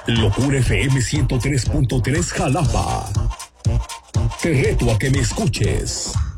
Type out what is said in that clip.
Locura FM 103.3 Jalapa. Te reto a que me escuches.